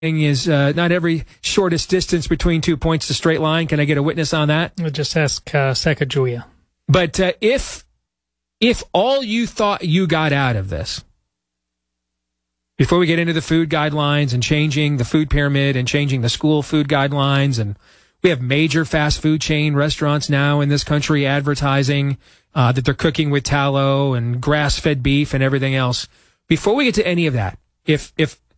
is not every shortest distance between 2 points a straight line. Can I get a witness on that? We'll just ask Sacagawea. But if all you thought you got out of this, before we get into the food guidelines and changing the food pyramid and changing the school food guidelines, and we have major fast food chain restaurants now in this country advertising that they're cooking with tallow and grass-fed beef and everything else. Before we get to any of that, if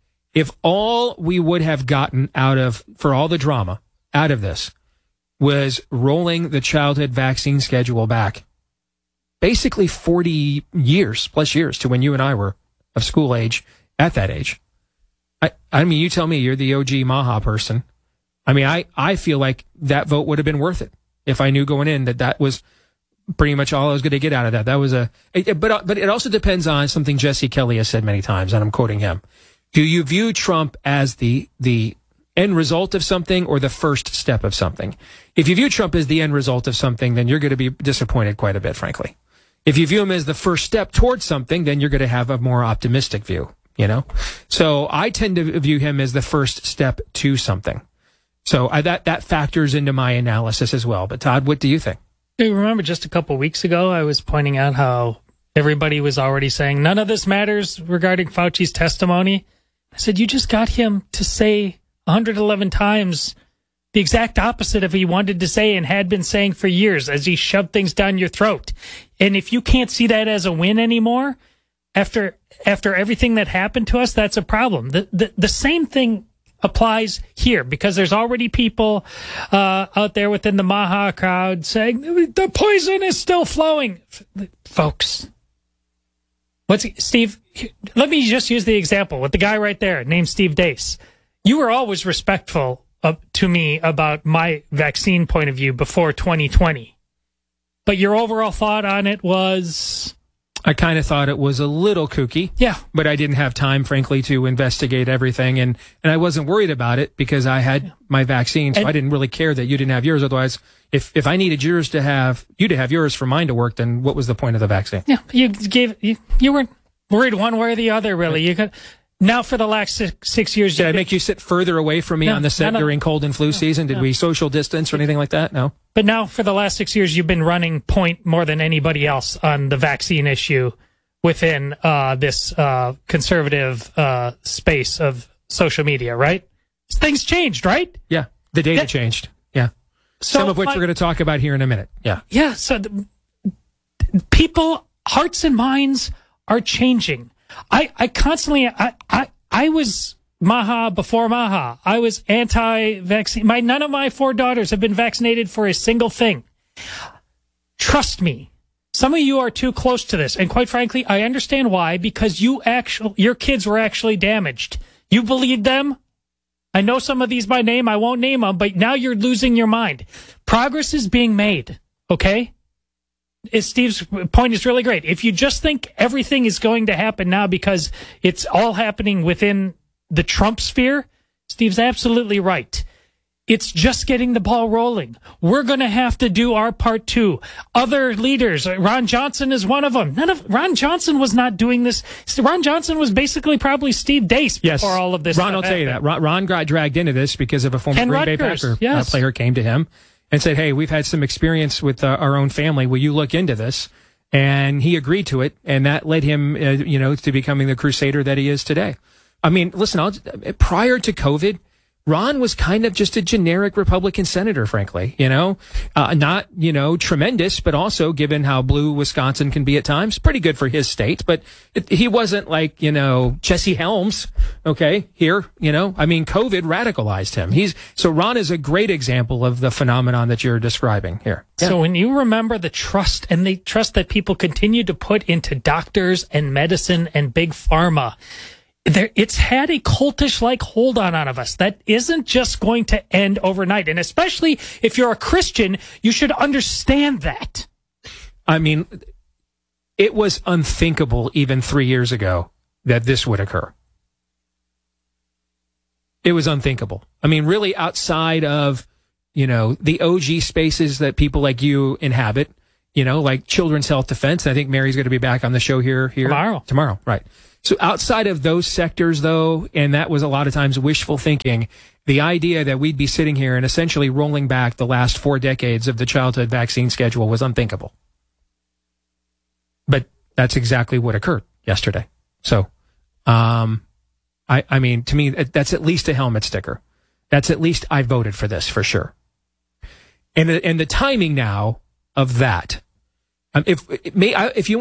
all we would have gotten out of, for all the drama out of this, was rolling the childhood vaccine schedule back, basically 40 years, plus years, to when you and I were of school age, at that age. I mean, you tell me, you're the OG Maha person. I mean, I feel like that vote would have been worth it if I knew going in that was pretty much all I was going to get out of that. That was but it also depends on something Jesse Kelly has said many times, and I'm quoting him. Do you view Trump as the end result of something or the first step of something? If you view Trump as the end result of something, then you're going to be disappointed quite a bit, frankly. If you view him as the first step towards something, then you're going to have a more optimistic view, you know? So I tend to view him as the first step to something. So that factors into my analysis as well. But Todd, what do you think? You remember just a couple weeks ago, I was pointing out how everybody was already saying none of this matters regarding Fauci's testimony. I said, you just got him to say 111 times the exact opposite of what he wanted to say and had been saying for years as he shoved things down your throat. And if you can't see that as a win anymore, after everything that happened to us, that's a problem. The same thing applies here, because there's already people out there within the Maha crowd saying the poison is still flowing. Folks, Steve, let me just use the example with the guy right there named Steve Deace. You were always respectful to me about my vaccine point of view before 2020. But your overall thought on it was... I kind of thought it was a little kooky. Yeah. But I didn't have time, frankly, to investigate everything. And I wasn't worried about it because I had my vaccine, so I didn't really care that you didn't have yours. Otherwise, if I needed you to have yours for mine to work, then what was the point of the vaccine? Yeah, you weren't worried one way or the other, really. You could... Now, for the last six years... Did I make you sit further away from me on the set during cold and flu season? Did we social distance or anything like that? No? But now, for the last 6 years, you've been running point more than anybody else on the vaccine issue within this conservative space of social media, right? Things changed, right? Yeah, the data changed. Yeah. Some of which we're going to talk about here in a minute. Yeah. Yeah, so people, hearts and minds are changing. I constantly, I was Maha before Maha. I was anti-vaccine. None of my 4 daughters have been vaccinated for a single thing. Trust me. Some of you are too close to this. And quite frankly, I understand why, because your kids were actually damaged. You believed them. I know some of these by name. I won't name them, but now you're losing your mind. Progress is being made. Okay? Steve's point is really great. If you just think everything is going to happen now because it's all happening within the Trump sphere, Steve's absolutely right. It's just getting the ball rolling. We're going to have to do our part too. Other leaders, Ron Johnson is one of them. Ron Johnson was not doing this. Ron Johnson was basically probably Steve Deace before all of this. Ron will tell you that. Ron got dragged into this because of a former Green Bay Packer player came to him and said, hey, we've had some experience with our own family. Will you look into this? And he agreed to it, and that led him, to becoming the crusader that he is today. I mean, listen, prior to COVID, Ron was kind of just a generic Republican senator, frankly, not, tremendous, but also given how blue Wisconsin can be at times, pretty good for his state. But he wasn't like, Jesse Helms, okay, here, I mean, COVID radicalized him. So Ron is a great example of the phenomenon that you're describing here. Yeah. So when you remember the trust that people continue to put into doctors and medicine and big pharma, it's had a cultish-like hold on of us that isn't just going to end overnight. And especially if you're a Christian, you should understand that. I mean, it was unthinkable even 3 years ago that this would occur. It was unthinkable. I mean, really outside of, the OG spaces that people like you inhabit, like Children's Health Defense. I think Mary's going to be back on the show here. Tomorrow, right. So outside of those sectors, though, and that was a lot of times wishful thinking, the idea that we'd be sitting here and essentially rolling back the last 4 decades of the childhood vaccine schedule was unthinkable. But that's exactly what occurred yesterday. So, I mean, to me, that's at least a helmet sticker. That's at least I voted for this for sure. And the timing now of that. Maybe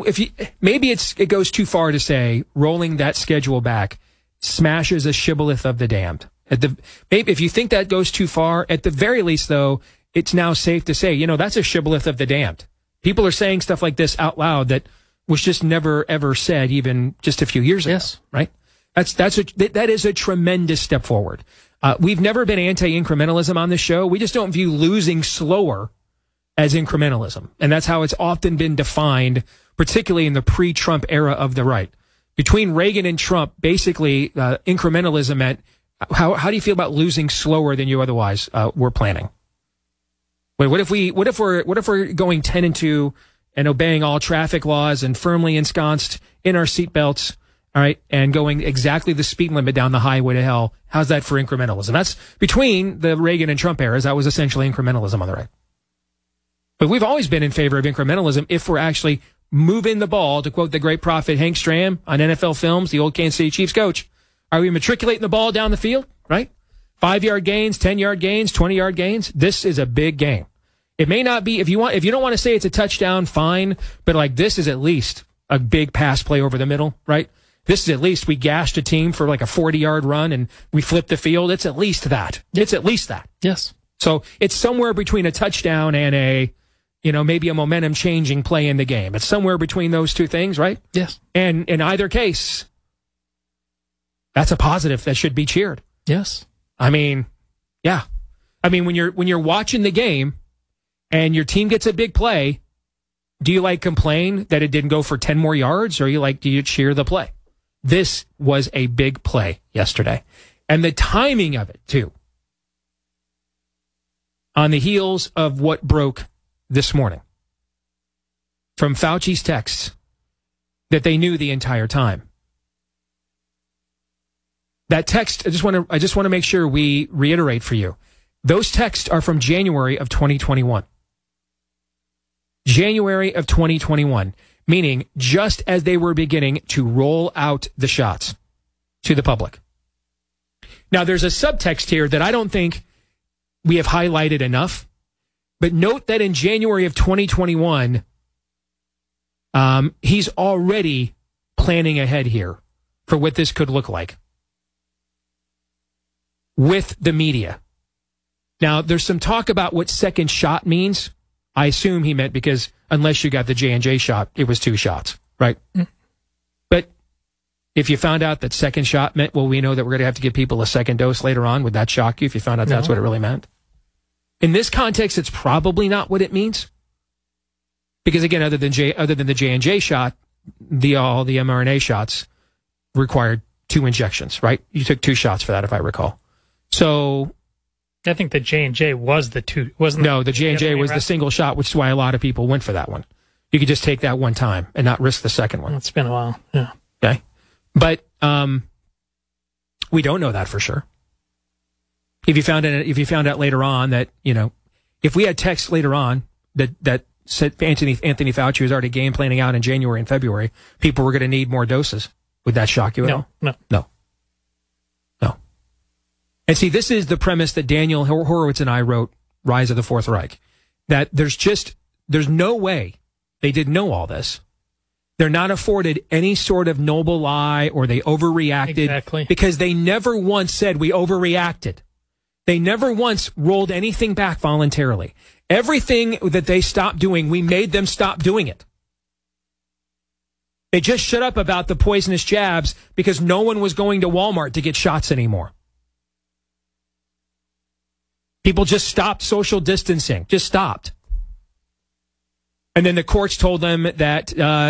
it goes too far to say rolling that schedule back smashes a shibboleth of the damned. Maybe if you think that goes too far, at the very least, though, it's now safe to say, that's a shibboleth of the damned. People are saying stuff like this out loud that was just never ever said, even just a few years ago. Yes, right. That is a tremendous step forward. We've never been anti-incrementalism on this show. We just don't view losing slower as incrementalism. And that's how it's often been defined, particularly in the pre-Trump era of the right. Between Reagan and Trump, basically, incrementalism meant, how do you feel about losing slower than you otherwise were planning? What if we're going 10-2 and obeying all traffic laws and firmly ensconced in our seatbelts, all right, and going exactly the speed limit down the highway to hell? How's that for incrementalism? That's between the Reagan and Trump eras. That was essentially incrementalism on the right. But we've always been in favor of incrementalism if we're actually moving the ball, to quote the great prophet Hank Stram on NFL Films, the old Kansas City Chiefs coach. Are we matriculating the ball down the field, right? 5-yard gains, 10-yard gains, 20-yard gains. This is a big game. It may not be, if you don't want to say it's a touchdown, fine, but like this is at least a big pass play over the middle, right? This is at least we gashed a team for like a 40-yard run and we flipped the field. It's at least that. It's at least that. Yes. So it's somewhere between a touchdown and a, maybe a momentum changing play in the game. It's somewhere between those two things, right? Yes. And in either case, that's a positive that should be cheered. Yes. I mean, yeah. I mean, when you're watching the game and your team gets a big play, do you complain that it didn't go for 10 more yards, or do you cheer the play? This was a big play yesterday. And the timing of it, too. On the heels of what broke this morning from Fauci's texts that they knew the entire time. That text, I just want to make sure we reiterate for you. Those texts are from January of 2021. January of 2021, meaning just as they were beginning to roll out the shots to the public. Now, there's a subtext here that I don't think we have highlighted enough, but note that in January of 2021, he's already planning ahead here for what this could look like with the media. Now, there's some talk about what second shot means. I assume he meant because unless you got the J&J shot, it was 2 shots, right? Mm. But if you found out that second shot meant, well, we know that we're going to have to give people a second dose later on, would that shock you if you found out that's what it really meant? In this context, it's probably not what it means. Because again, other than the J&J shot, all the mRNA shots required 2 injections, right? You took 2 shots for that, if I recall. So I think the J&J was the 2, wasn't it? No, the J&J was the single shot, which is why a lot of people went for that one. You could just take that one time and not risk the second one. It's been a while, yeah. Okay. But we don't know that for sure. If you found out later on that, if we had text later on that said Anthony Fauci was already game planning out in January and February, people were going to need more doses. Would that shock you at all? No. And see, this is the premise that Daniel Horowitz and I wrote, Rise of the Fourth Reich, that there's no way they didn't know all this. They're not afforded any sort of noble lie or they overreacted. Exactly. Because they never once said we overreacted. They never once rolled anything back voluntarily. Everything that they stopped doing, we made them stop doing it. They just shut up about the poisonous jabs because no one was going to Walmart to get shots anymore. People just stopped social distancing, just stopped. And then the courts told them that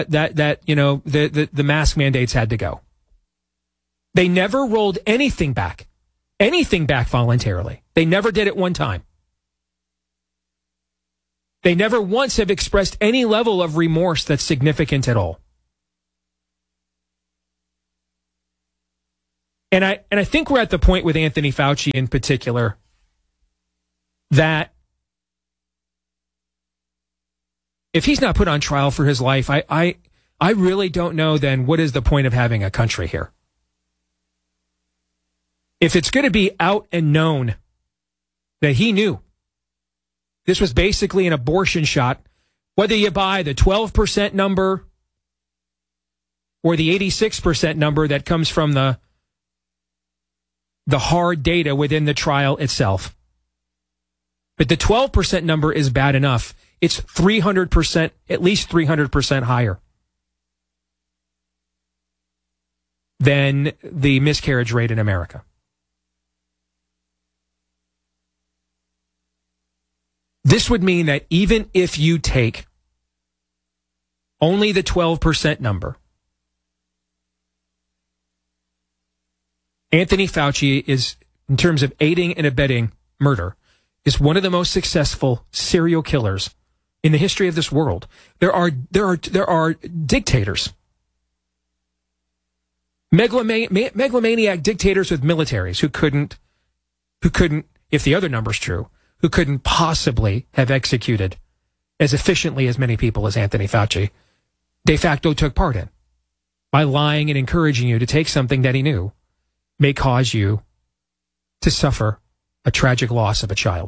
the mask mandates had to go. They never rolled anything back voluntarily. They never did it one time. They never once have expressed any level of remorse that's significant at all. And I think we're at the point with Anthony Fauci in particular that if he's not put on trial for his life, I really don't know then what is the point of having a country here. If it's going to be out and known that he knew this was basically an abortion shot, whether you buy the 12% number or the 86% number that comes from the hard data within the trial itself. But the 12% number is bad enough. It's 300%, at least 300% higher than the miscarriage rate in America. This would mean that even if you take only the 12% number, Anthony Fauci is, in terms of aiding and abetting murder, is one of the most successful serial killers in the history of this world. There are dictators, megalomaniac dictators with militaries who couldn't, if the other number's true, who couldn't possibly have executed as efficiently as many people as Anthony Fauci de facto took part in by lying and encouraging you to take something that he knew may cause you to suffer a tragic loss of a child.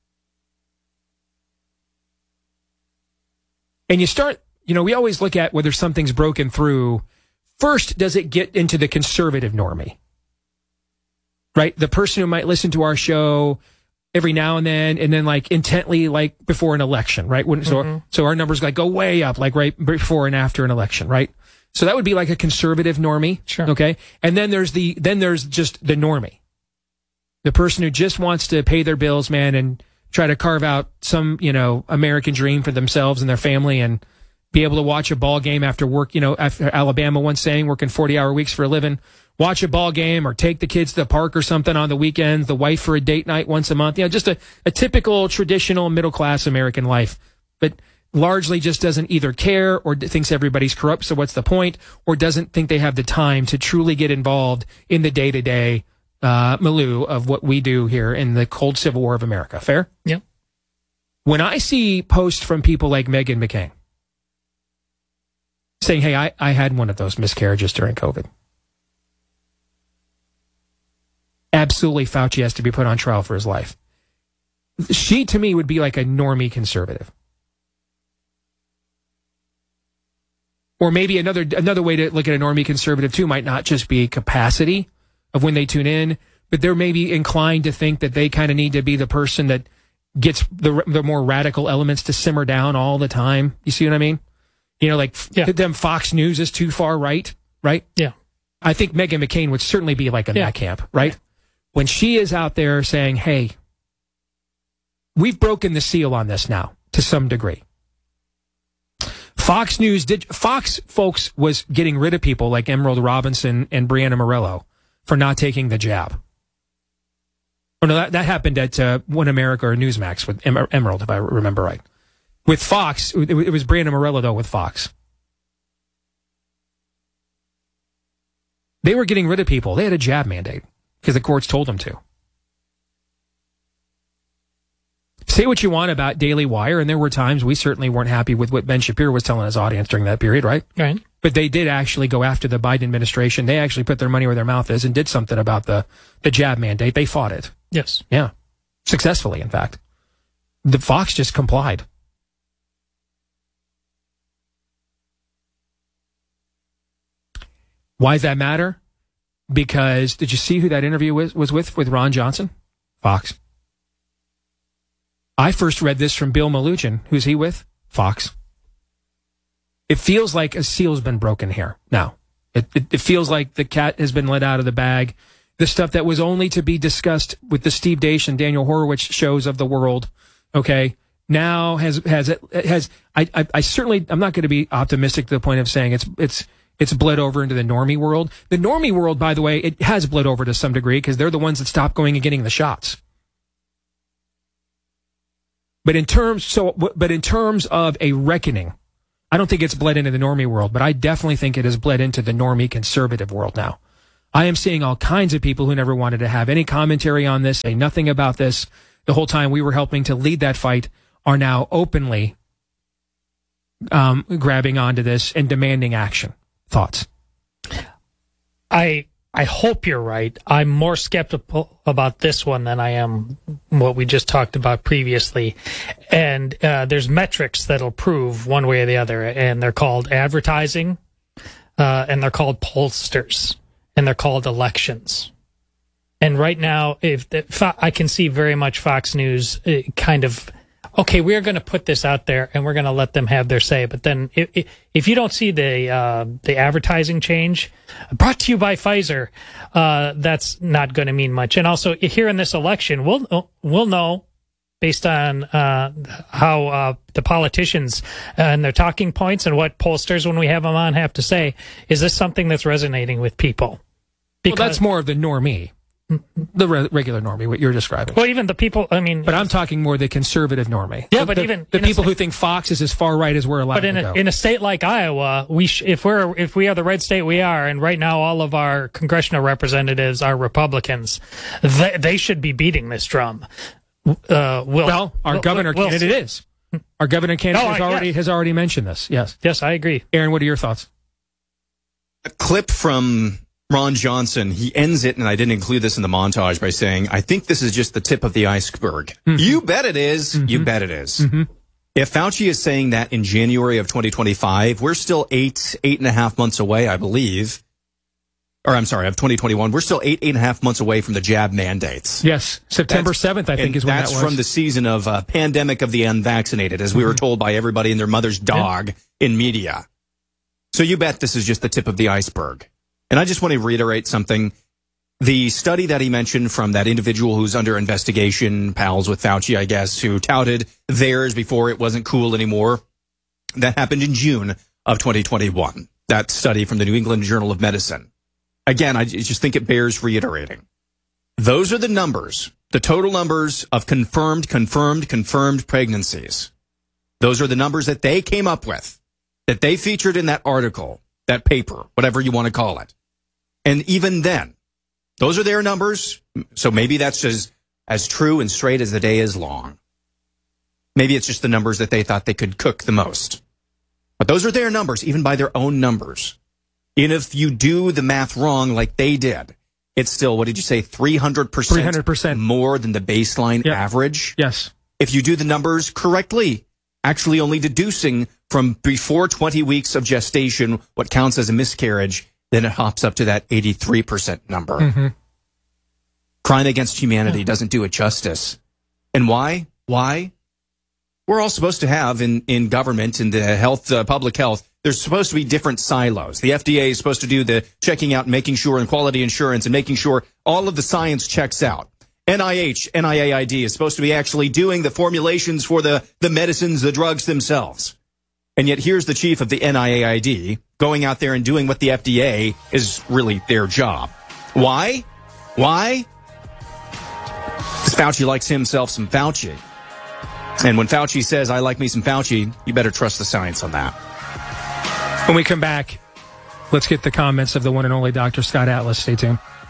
And you start, we always look at whether something's broken through. First, does it get into the conservative normie? Right? The person who might listen to our show every now and then intently before an election, right? So our numbers go way up right before and after an election, right? So that would be like a conservative normie. Sure. Okay. And then there's just the normie. The person who just wants to pay their bills, man, and try to carve out some, American dream for themselves and their family and be able to watch a ball game after work, after Alabama once saying, working 40-hour weeks for a living, watch a ball game or take the kids to the park or something on the weekends, the wife for a date night once a month, just a typical traditional middle-class American life, but largely just doesn't either care or thinks everybody's corrupt, so what's the point, or doesn't think they have the time to truly get involved in the day-to-day milieu of what we do here in the cold Civil War of America. Fair? Yeah. When I see posts from people like Meghan McCain saying, hey, I had one of those miscarriages during COVID, absolutely Fauci has to be put on trial for his life. She, to me, would be like a normie conservative. Or maybe another way to look at a normie conservative, too, might not just be capacity of when they tune in, but they're maybe inclined to think that they kind of need to be the person that gets the more radical elements to simmer down all the time. You see what I mean? Them Fox News is too far right? Yeah. I think Meghan McCain would certainly be in that camp, right? Yeah. When she is out there saying, hey, we've broken the seal on this now to some degree. Fox folks was getting rid of people like Emerald Robinson and Brianna Morello for not taking the jab. Oh, no, that happened at One America or Newsmax with Emerald, if I remember right. With Fox, it was Brianna Morello, though, with Fox. They were getting rid of people. They had a jab mandate because the courts told them to. Say what you want about Daily Wire, and there were times we certainly weren't happy with what Ben Shapiro was telling his audience during that period, right? Right. But they did actually go after the Biden administration. They actually put their money where their mouth is and did something about the jab mandate. They fought it. Yes. Yeah. Successfully, in fact. The Fox just complied. Why does that matter? Because did you see who that interview was with Ron Johnson? Fox. I first read this from Bill Malugin. Who's he with? Fox. It feels like a seal's been broken here now. It feels like the cat has been let out of the bag. The stuff that was only to be discussed with the Steve Deace and Daniel Horowitz shows of the world, okay, now has I certainly, I'm not going to be optimistic to the point of saying it's bled over into the normie world. The normie world, by the way, it has bled over to some degree because they're the ones that stopped going and getting the shots. But in terms of a reckoning, I don't think it's bled into the normie world, but I definitely think it has bled into the normie conservative world now. I am seeing all kinds of people who never wanted to have any commentary on this, say nothing about this. The whole time we were helping to lead that fight are now openly grabbing onto this and demanding action. Thoughts? I hope you're right. I'm more skeptical about this one than I am what we just talked about previously. And there's metrics that'll prove one way or the other, and they're called advertising, and they're called pollsters, and they're called elections. And right now, I can see very much Fox News kind of, okay, we're going to put this out there and we're going to let them have their say. But then if you don't see the advertising change, brought to you by Pfizer, that's not going to mean much. And also here in this election, we'll know based on how the politicians and their talking points and what pollsters, when we have them on, have to say. Is this something that's resonating with people? Because, well, that's more of the normie. The regular normie, what you're describing. Well, even the people, I mean... But I'm talking more the conservative normie. Yeah, but even... The people who think Fox is as far right as we're allowed to go. But in a state like Iowa, if we are the red state we are, and right now all of our congressional representatives are Republicans, they should be beating this drum. Our governor candidate is. Our governor candidate has already mentioned this, yes. Yes, I agree. Aaron, what are your thoughts? A clip from Ron Johnson, he ends it, and I didn't include this in the montage, by saying, I think this is just the tip of the iceberg. Mm-hmm. You bet it is. Mm-hmm. You bet it is. Mm-hmm. If Fauci is saying that in January of 2025, we're still 8.5 months away, I believe. Or I'm sorry, of 2021. We're still 8.5 months away from the jab mandates. Yes, September 7th, I think is when that was. That's from the season of pandemic of the unvaccinated, as we were told by everybody and their mother's dog in media. So you bet this is just the tip of the iceberg. And I just want to reiterate something. The study that he mentioned from that individual who's under investigation, pals with Fauci, I guess, who touted theirs before it wasn't cool anymore, that happened in June of 2021. That study from the New England Journal of Medicine. Again, I just think it bears reiterating. Those are the numbers, the total numbers of confirmed pregnancies. Those are the numbers that they came up with, that they featured in that article, that paper, whatever you want to call it. And even then, those are their numbers, so maybe that's as true and straight as the day is long. Maybe it's just the numbers that they thought they could cook the most. But those are their numbers, even by their own numbers. And if you do the math wrong like they did, it's still, what did you say, 300% more than the baseline average? Yes. If you do the numbers correctly, actually only deducing from before 20 weeks of gestation what counts as a miscarriage, then it hops up to that 83% number. Mm-hmm. Crime against humanity doesn't do it justice. And why? Why? We're all supposed to have in government, in the health, public health, there's supposed to be different silos. The FDA is supposed to do the checking out, making sure, and quality assurance, and making sure all of the science checks out. NIAID is supposed to be actually doing the formulations for the medicines, the drugs themselves. And yet here's the chief of the NIAID going out there and doing what the FDA is really their job. Why? Why? Because Fauci likes himself some Fauci. And when Fauci says, I like me some Fauci, you better trust the science on that. When we come back, let's get the comments of the one and only Dr. Scott Atlas. Stay tuned.